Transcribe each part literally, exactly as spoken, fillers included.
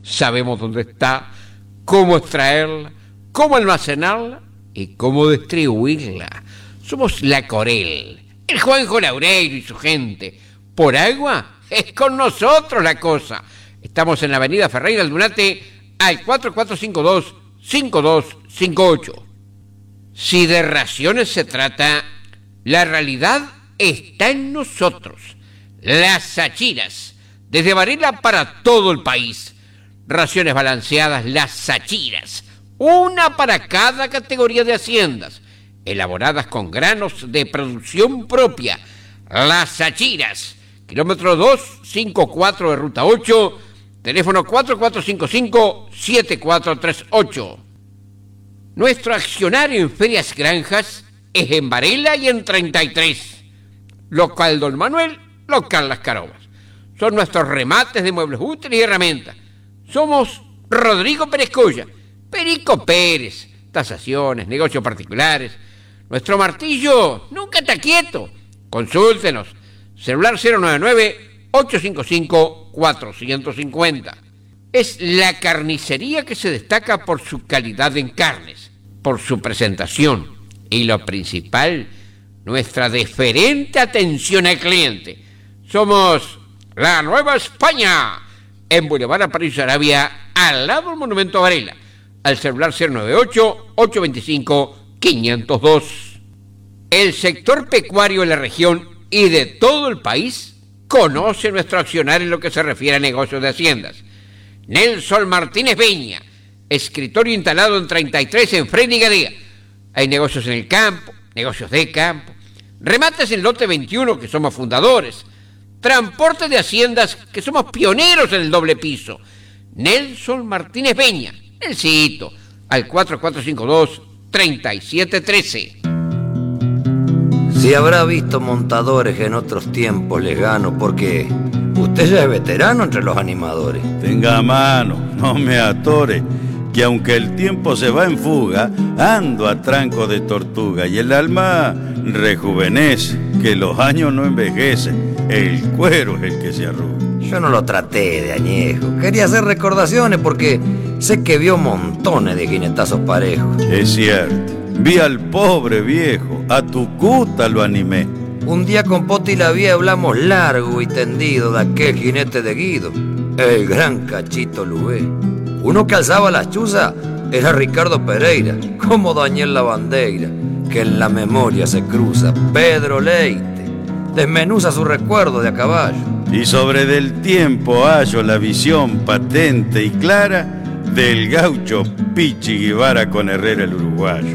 Sabemos dónde está, cómo extraerla, cómo almacenarla y cómo distribuirla. Somos la Corel, el Juanjo Laureiro y su gente. Por agua es con nosotros la cosa. Estamos en la avenida Ferreira Aldunate al cuatro cuatro cinco dos, cinco dos cinco ocho. Si de raciones se trata, la realidad está en nosotros. Las Sachiras, desde Varela para todo el país. Raciones balanceadas, las Sachiras, una para cada categoría de haciendas, elaboradas con granos de producción propia. Las Sachiras, kilómetro doscientos cincuenta y cuatro de ruta ocho, teléfono cuatro cuatro cinco cinco, siete cuatro tres ocho. Nuestro accionario en Ferias Granjas es en Varela y en treinta y tres. Local Don Manuel, local Las Carobas. Son nuestros remates de muebles útiles y herramientas. Somos Rodrigo Pérez Colla, Perico Pérez, tasaciones, negocios particulares. Nuestro martillo nunca está quieto. Consúltenos. Celular cero nueve nueve, ocho cinco cinco, cuatro cinco cinco cero. Es la carnicería que se destaca por su calidad en carnes, por su presentación y lo principal, nuestra deferente atención al cliente. Somos la Nueva España, en Boulevard Aparicio Arabia, al lado del Monumento a Varela, al celular cero nueve ocho, ocho dos cinco, cinco cero dos. El sector pecuario de la región y de todo el país conoce nuestro accionar en lo que se refiere a negocios de haciendas. Nelson Martínez Peña, escritorio instalado en treinta y tres en Fresni Gadea. Hay negocios en el campo, negocios de campo, remates en lote veintiuno, que somos fundadores, transporte de haciendas, que somos pioneros en el doble piso. Nelson Martínez Peña, Nelsito, al cuatro cuatro cinco dos, tres siete uno tres. Si habrá visto montadores en otros tiempos lejanos, porque usted ya es veterano entre los animadores. Tenga a mano, no me atore, que aunque el tiempo se va en fuga, ando a tranco de tortuga y el alma rejuvenece, que los años no envejecen, el cuero es el que se arruga. Yo no lo traté de añejo, quería hacer recordaciones porque sé que vio montones de jinetazos parejos. Es cierto, vi al pobre viejo, a Tucuta lo animé. Un día con Poti la vi hablamos largo y tendido de aquel jinete de Guido, el gran Cachito Lubé. Uno que alzaba las chuzas era Ricardo Pereira, como Daniel Lavandeira, que en la memoria se cruza Pedro Leite, desmenuza su recuerdo de a caballo. Y sobre del tiempo hallo la visión patente y clara del gaucho Pichi Guevara con Herrera el uruguayo.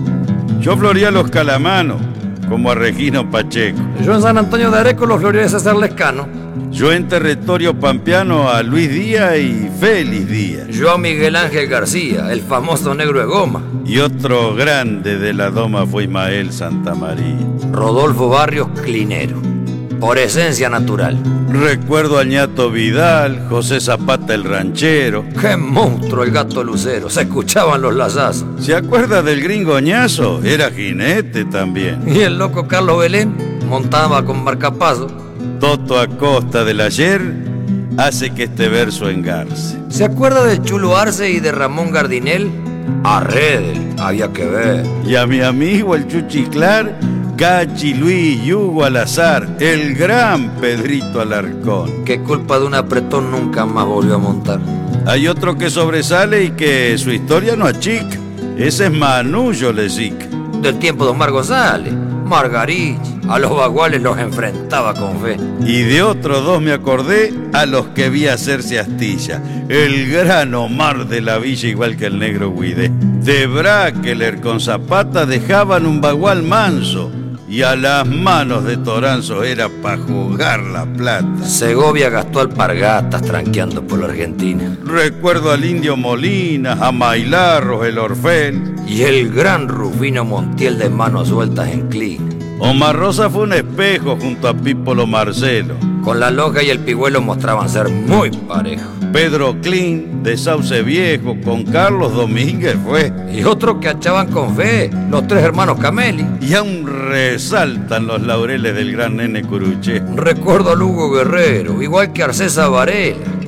Yo floría a los calamanos, como a Regino Pacheco. Yo en San Antonio de Areco los floreé a César Lescano. Yo en territorio pampeano a Luis Díaz y Félix Díaz. Yo a Miguel Ángel García, el famoso negro de goma. Y otro grande de la doma fue Ismael Santamaría. Rodolfo Barrios Clinero, por esencia natural. Recuerdo a Ñato Vidal, José Zapata el ranchero. ¡Qué monstruo el gato lucero! Se escuchaban los lazazos. ¿Se acuerda del gringoñazo? Era jinete también. Y el loco Carlos Belén montaba con marcapaso. Toto Acosta del ayer hace que este verso engarce. ¿Se acuerda del Chulo Arce y de Ramón Gardinel? A Redel había que ver. Y a mi amigo el Chuchiclar, Cachi Luis Yugo al azar, el gran Pedrito Alarcón. Que culpa de un apretón nunca más volvió a montar. Hay otro que sobresale y que su historia no achica. Ese es Manullo Lesic. Del tiempo de Omar González, Margarich, a los baguales los enfrentaba con fe. Y de otros dos me acordé, a los que vi hacerse astilla. El gran Omar de la Villa, igual que el negro Guidé. De Braqueler con Zapata dejaban un bagual manso, y a las manos de Toranzo era pa' jugar la plata. Segovia gastó alpargatas tranqueando por la Argentina. Recuerdo al Indio Molina, a Mailarros, el Orfel. Y el gran Rufino Montiel de manos sueltas en Clean. Omar Rosa fue un espejo junto a Pípolo Marcelo. Con la loja y el pigüelo mostraban ser muy parejos. Pedro Clean, de Sauce Viejo, con Carlos Domínguez fue. Y otro que achaban con fe, los tres hermanos Cameli. Y aún resaltan los laureles del gran Nene Curuché. Recuerdo a Lugo Guerrero, igual que Arcesa Varela.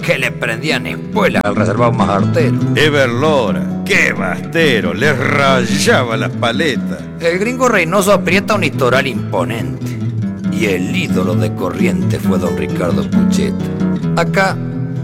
que le prendían espuelas al reservado más artero. Everlora, qué bastero, les rayaba las paletas. El gringo Reynoso aprieta un litoral imponente. Y el ídolo de Corrientes fue don Ricardo Pucheta. Acá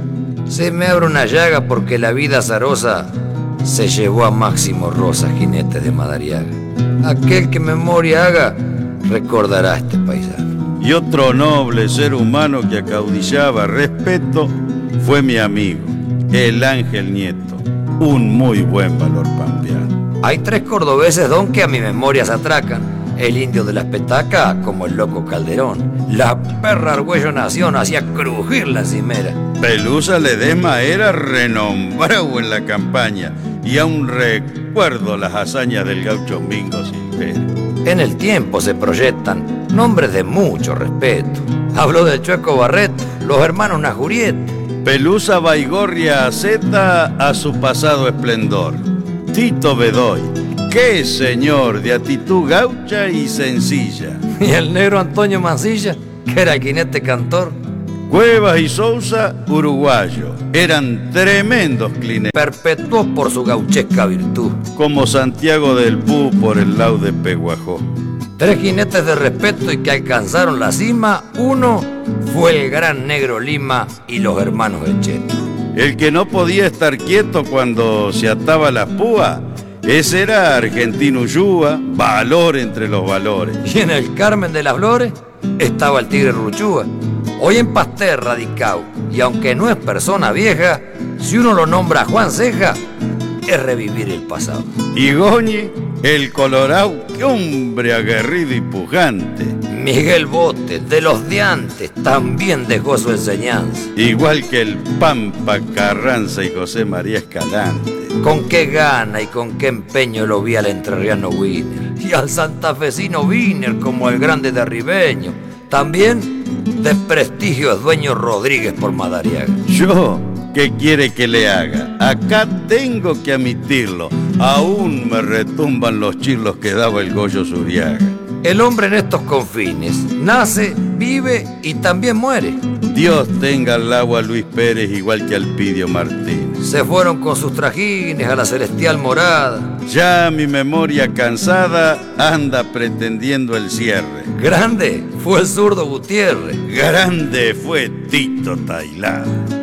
se me abre una llaga porque la vida azarosa se llevó a Máximo Rosa, jinete de Madariaga. Aquel que memoria haga recordará a este paisano. Y otro noble ser humano que acaudillaba respeto fue mi amigo, el Ángel Nieto, un muy buen valor pampeano. Hay tres cordobeses, don, que a mi memoria se atracan. El indio de las petacas, como el loco Calderón. La perra Argüello Nación hacía crujir la cimera. Pelusa Ledesma era renombrado en la campaña y aún recuerdo las hazañas del gaucho Mingo Silvera. En el tiempo se proyectan nombres de mucho respeto. Habló del Chueco Barreto, los hermanos Najurieta. Pelusa Baigorria Aceta a su pasado esplendor. Tito Bedoy, qué señor de actitud gaucha y sencilla. Y el negro Antonio Mancilla, que era el jinete cantor. Cuevas y Sousa, uruguayo, eran tremendos clines. Perpetuó por su gauchesca virtud. Como Santiago del Pú por el lado de Peguajó. Tres jinetes de respeto y que alcanzaron la cima. Uno fue el gran negro Lima y los hermanos Echeto. El que no podía estar quieto cuando se ataba las púas, ese era Argentino Ullúa, valor entre los valores. Y en el Carmen de las Flores estaba el tigre Ruchúa. Hoy en Pasteur radicado, y aunque no es persona vieja, si uno lo nombra Juan Ceja, es revivir el pasado. Y Goñi, el colorado, qué hombre aguerrido y pujante. Miguel Bote, de los de antes, también dejó su enseñanza. Igual que el Pampa Carranza y José María Escalante. Con qué gana y con qué empeño lo vi al entrerriano Wiener. Y al santafesino Wiener como el grande derribeño. También de prestigio es dueño Rodríguez por Madariaga. Yo, ¿qué quiere que le haga? Acá tengo que admitirlo. Aún me retumban los chirlos que daba el Goyo Zuriaga. El hombre en estos confines nace, vive y también muere. Dios tenga al agua a Luis Pérez igual que al Pidio Martínez. Se fueron con sus trajines a la celestial morada. Ya mi memoria cansada anda pretendiendo el cierre. Grande fue el zurdo Gutiérrez. Grande fue Tito Tailá.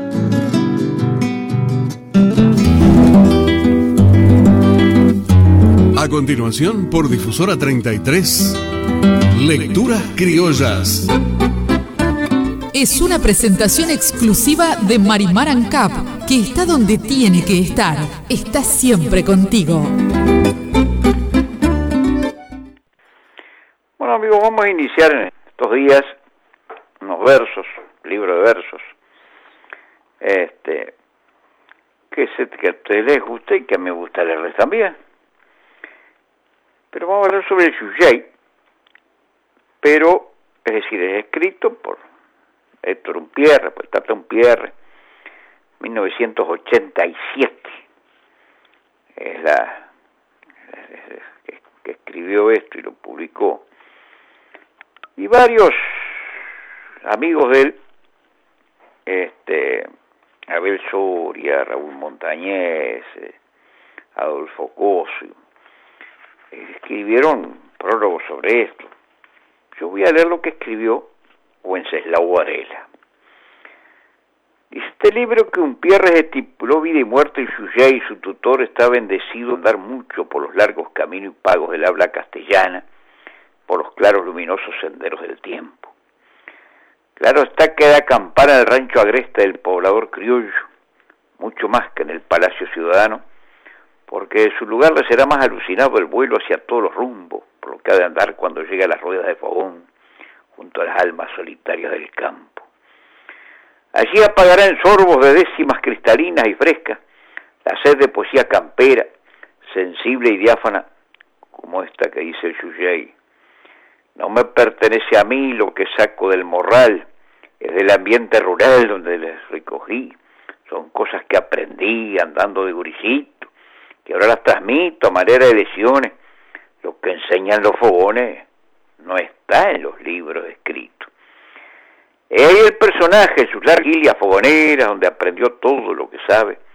A continuación, por Difusora treinta y tres, Lecturas Criollas. Es una presentación exclusiva de Marimar Ancap, que está donde tiene que estar. Está siempre contigo. Bueno, amigos, vamos a iniciar en estos días unos versos, libro de versos, este, que, se, que a ustedes les guste y que a mí me gusta leerles también. Pero vamos a hablar sobre el Yuyay, pero, es decir, es escrito por Héctor Umpierre, por el Tata Umpierre, mil novecientos ochenta y siete. Es la es, es, que escribió esto y lo publicó. Y varios amigos de él, este, Abel Soria, Raúl Montañez, eh, Adolfo Cosi, escribieron prólogos sobre esto. Yo voy a leer lo que escribió Wenceslao Varela. Dice: este libro que Umpierre estipuló vida y muerte en Yuyay, y su tutor está bendecido en andar mucho por los largos caminos y pagos del habla castellana, por los claros luminosos senderos del tiempo. Claro está que da acampar en el rancho agreste del poblador criollo, mucho más que en el palacio ciudadano, porque de su lugar le será más alucinado el vuelo hacia todos los rumbos, por lo que ha de andar cuando llega a las ruedas de fogón, junto a las almas solitarias del campo. Allí apagará en sorbos de décimas cristalinas y frescas la sed de poesía campera, sensible y diáfana, como esta que dice el Yuyay. No me pertenece a mí lo que saco del morral, es del ambiente rural donde les recogí, son cosas que aprendí andando de guricito, que ahora las transmito a manera de lecciones. Lo que enseñan los fogones no está en los libros escritos. Y ahí el personaje, sus largas fogoneras, donde aprendió todo lo que sabe,